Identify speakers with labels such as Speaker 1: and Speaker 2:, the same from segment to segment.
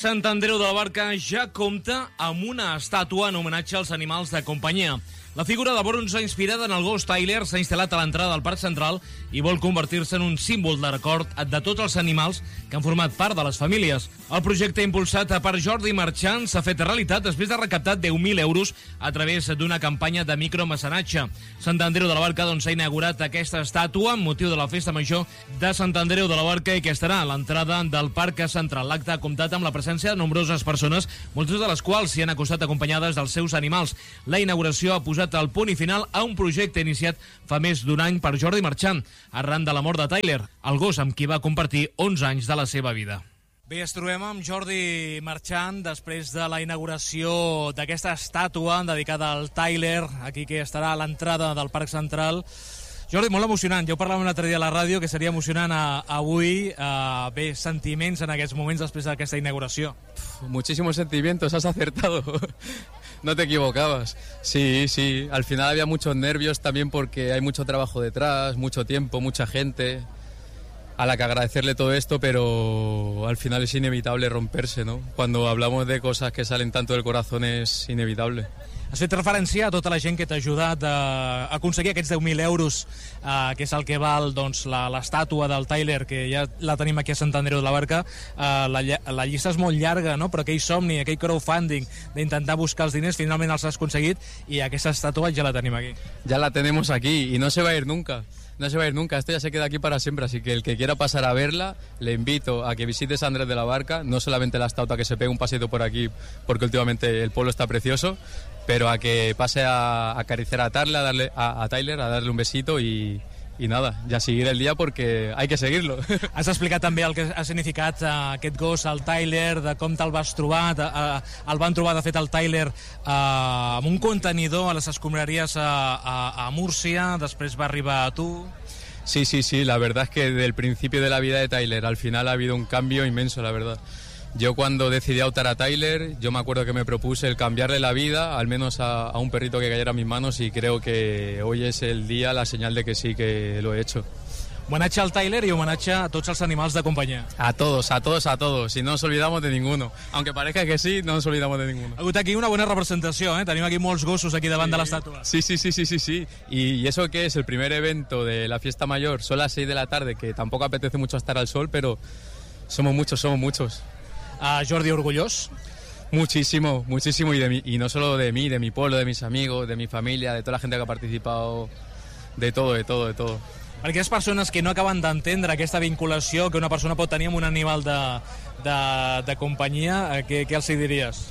Speaker 1: Sant Andreu de la Barca ja compta amb una estàtua en homenatge als animals de companyia. La figura de bronze inspirada en el gos Tyler s'ha instal·lat a l'entrada del Parc Central i vol convertir-se en un símbol de record de tots els animals que han format part de les famílies. El projecte impulsat per Jordi Marchant s'ha fet realitat després de recaptar 10.000 euros a través d'una campanya de micromecenatge. Sant Andreu de la Barca s'ha inaugurat aquesta estàtua amb motiu de la Festa Major de Sant Andreu de la Barca i que estarà a l'entrada del Parc Central. L'acte ha comptat amb la presència de nombroses persones, moltes de les quals s'hi han acostat acompanyades dels seus animals. La inauguració ha posat el punt i final a un projecte iniciat fa més d'un any per Jordi Marchant, arran de la mort de Tyler, el gos amb qui va compartir 11 anys de la seva vida. Bé, ens trobem amb Jordi Marchant després de la inauguració d'aquesta estàtua dedicada al Tyler, aquí que estarà a l'entrada del Parc Central. Jordi, molt emocionant. Ja ho parlàvem l'altre dia a la ràdio, que seria emocionant avui. Bé, sentiments en aquests moments després d'aquesta inauguració.
Speaker 2: Muchísimos sentimientos, has acertado. No te equivocabas. Sí, al final había muchos nervios también porque hay mucho trabajo detrás, mucho tiempo, mucha gente a la que agradecerle todo esto, pero al final es inevitable romperse, ¿no? Cuando hablamos de cosas que salen tanto del corazón es inevitable.
Speaker 1: Has fet referència a tota la gent que t'ha ajudat a aconseguir aquests 10.000 euros, que és el que val doncs, l'estàtua del Tyler, que ja la tenim aquí a Sant Andreu de la Barca. La llista és molt llarga, no? Però aquell somni, aquell crowdfunding d'intentar buscar els diners, finalment els has aconseguit i aquesta estàtua ja la tenim aquí.
Speaker 2: Ya la tenemos aquí y no se va a ir nunca. No se va a ir nunca, esto ya se queda aquí para siempre, así que el que quiera pasar a verla, le invito a que visite Sant Andreu de la Barca, no solamente la estatua, que se pegue un paseito por aquí, porque últimamente el pueblo está precioso, pero a que pase a acariciar a Tyler, a darle un besito y nada, ja seguir el dia perquè hay que seguirlo.
Speaker 1: Has explicat també el que ha significat aquest gos, el Tyler, de com te'l vas trobar. El van trobar, de fet, el Tyler amb un contenidor a les escombraries a Múrcia, després va arribar a tu.
Speaker 2: Sí, la verdad es que desde el principio de la vida de Tyler al final ha habido un cambio inmenso, la verdad. Yo cuando decidí adoptar a Tyler, yo me acuerdo que me propuse el cambiarle la vida, al menos a un perrito que cayera a mis manos, y creo que hoy es el día, la señal de que sí que lo he hecho.
Speaker 1: Homenatge al Tyler y homenatge a tots els animals de companyia.
Speaker 2: A todos, y no nos olvidamos de ninguno. Aunque parezca que sí, no nos olvidamos de ninguno.
Speaker 1: Ha hagut aquí una bona representació, Tenim aquí molts gossos aquí davant de l'estàtua.
Speaker 2: Sí. Y eso que es el primer evento de la fiesta mayor, son las 6 de la tarde, que tampoco apetece mucho estar al sol, pero somos muchos.
Speaker 1: Jordi, orgullós?
Speaker 2: Muchísimo, y no solo de mí, de mi pueblo, de mis amigos, de mi familia, de toda la gente que ha participado, de todo.
Speaker 1: Per aquelles persones que no acaben d'entendre aquesta vinculació que una persona pot tenir amb un animal de companyia, què els diries?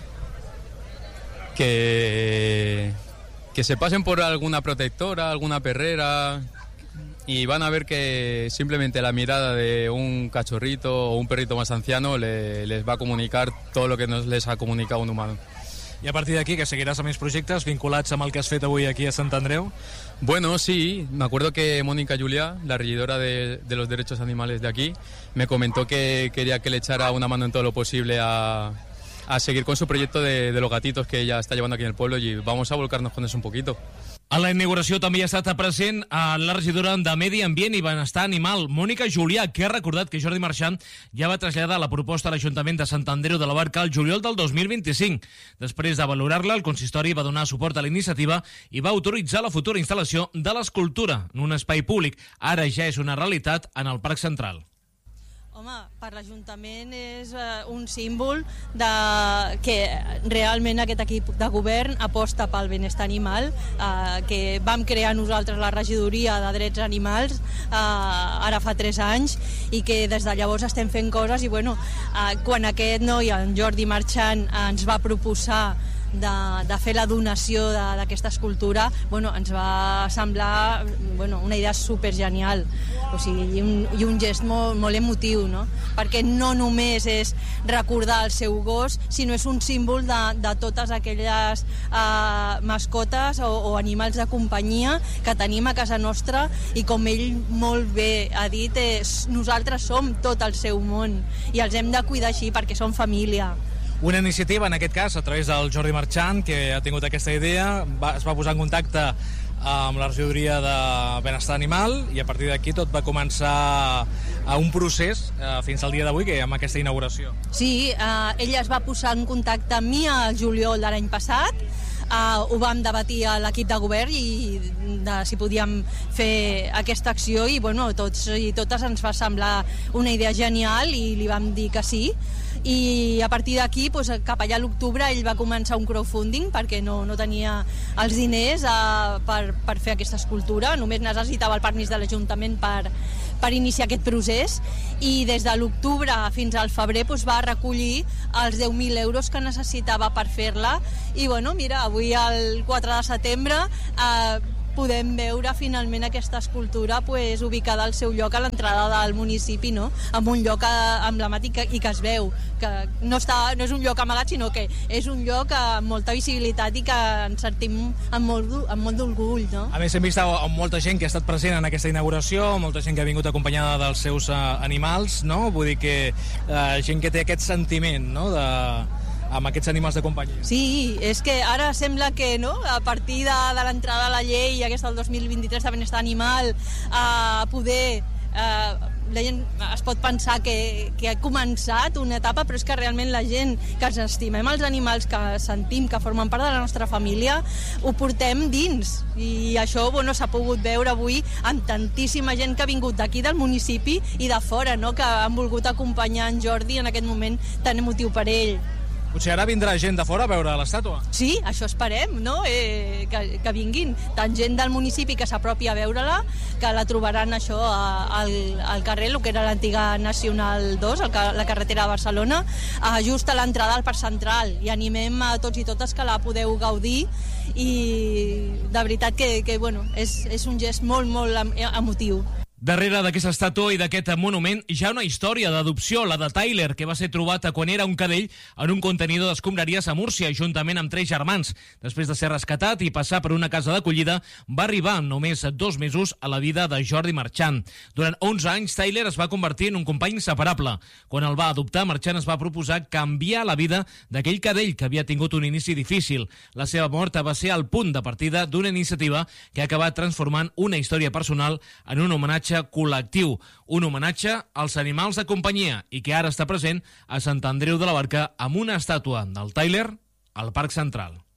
Speaker 2: Que se pasen por alguna protectora, alguna perrera, y van a ver que simplemente la mirada de un cachorrito o un perrito más anciano les va a comunicar todo lo que nos les ha comunicado un humano.
Speaker 1: I a partir d'aquí, que seguiràs amb més projectes vinculats amb el que has fet avui aquí a Sant Andreu?
Speaker 2: Bueno, sí, me acuerdo que Mónica Juliá, la regidora de los derechos animales de aquí, me comentó que quería que le echara una mano en todo lo posible a seguir con su proyecto de los gatitos que ella está llevando aquí en el pueblo, y vamos a volcarnos con eso un poquito.
Speaker 1: A la inauguració també hi ha estat present la regidora de Medi Ambient i Benestar Animal, Mònica Julià, que ha recordat que Jordi Marchant ja va traslladar la proposta a l'Ajuntament de Sant Andreu de la Barca al juliol del 2025. Després de valorar-la, el consistori va donar suport a la iniciativa i va autoritzar la futura instal·lació de l'escultura en un espai públic. Ara ja és una realitat en el Parc Central.
Speaker 3: Home, per l'Ajuntament és un símbol que realment aquest equip de govern aposta pel benestar animal, que vam crear nosaltres la regidoria de drets animals ara fa 3 anys, i que des de llavors estem fent coses, i quan aquest noi, en Jordi Marchant, ens va proposar de fer la donació d'aquesta escultura, ens va semblar una idea supergenial, i un gest molt emotiu, no? Perquè no només és recordar el seu gos, sinó és un símbol de totes aquelles mascotes o animals de companyia que tenim a casa nostra, i com ell molt bé ha dit, nosaltres som tot el seu món i els hem de cuidar així perquè som família.
Speaker 1: Una iniciativa, en aquest cas, a través del Jordi Marchant, que ha tingut aquesta idea, es va posar en contacte amb la regidoria de Benestar Animal, i a partir d'aquí tot va començar un procés fins al dia d'avui, que amb aquesta inauguració.
Speaker 3: Sí, ella es va posar en contacte amb mi al juliol de l'any passat. Ho vam debatir a l'equip de govern i si podíem fer aquesta acció, i bueno, tots i totes ens va semblar una idea genial i li vam dir que sí. I a partir d'aquí, cap allà a l'octubre, ell va començar un crowdfunding perquè no tenia els diners per fer aquesta escultura. Només necessitava el permís de l'Ajuntament per iniciar aquest procés, i des de l'octubre fins al febrer va recollir els 10.000 euros que necessitava per fer-la. I bueno, mira, avui el 4 de setembre podem veure finalment aquesta escultura ubicada al seu lloc a l'entrada del municipi, no? En un lloc emblemàtic i que es veu que no és un lloc amagat, sinó que és un lloc amb molta visibilitat i que ens sentim amb molt d'orgull, no?
Speaker 1: A més, hem vist molta gent que ha estat present en aquesta inauguració, molta gent que ha vingut acompanyada dels seus animals, no? Vull dir que gent que té aquest sentiment, no?, amb aquests animals de companyia.
Speaker 3: Sí, és que ara sembla que, no?, a partir de l'entrada de la llei aquesta del 2023 de benestar animal, poder... la gent es pot pensar que ha començat una etapa, però és que realment la gent que ens estimem els animals, que sentim que formen part de la nostra família, ho portem dins, i això s'ha pogut veure avui amb tantíssima gent que ha vingut d'aquí del municipi i de fora, no?, que han volgut acompanyar en Jordi en aquest moment tan emotiu per ell.
Speaker 1: Potser ara vindrà gent de fora a veure l'estàtua.
Speaker 3: Sí, això esperem, no? Que vinguin tant gent del municipi que s'apropi a veure-la, que la trobaran això al carrer, el que era l'antiga Nacional 2, la carretera de Barcelona, just a l'entrada al Parc Central, i animem a tots i totes que la podeu gaudir, i de veritat que és un gest molt, molt emotiu.
Speaker 1: Darrere d'aquesta estàtua i d'aquest monument hi ha una història d'adopció, la de Tyler, que va ser trobat quan era un cadell en un contenidor d'escombraries a Múrcia, juntament amb 3 germans. Després de ser rescatat i passar per una casa d'acollida, va arribar en només 2 mesos a la vida de Jordi Marchant. Durant 11 anys, Tyler es va convertir en un company inseparable. Quan el va adoptar, Marchant es va proposar canviar la vida d'aquell cadell que havia tingut un inici difícil. La seva mort va ser el punt de partida d'una iniciativa que ha acabat transformant una història personal en un homenatge col·lectiu, un homenatge als animals de companyia, i que ara està present a Sant Andreu de la Barca amb una estàtua del Tyler al Parc Central.